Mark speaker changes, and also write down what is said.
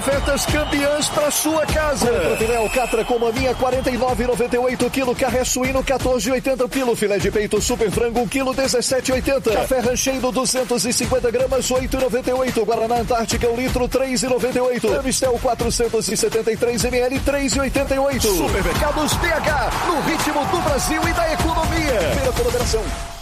Speaker 1: ofertas campeãs para sua casa. Pinel Catra com maminha 49,98 kg, carré suíno 14,80 kg, filé de peito super frango 1 kg 17,80. Café Rancheiro 250 gramas 8,98. Guaraná Antártica 1 litro 3,98. Amistel 473 ml 3,88. Supermercados BH, no ritmo do Brasil e da economia. Pela Federação.